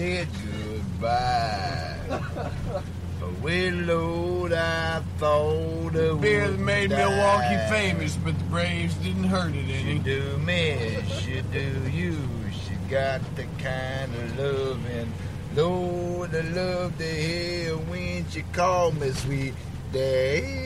said goodbye. Well, Lord, I thought the Bears made Milwaukee famous, but the Braves didn't hurt it any. She do me, she do you. She got the kind of loving. Lord, I love to hear when she called me sweet day.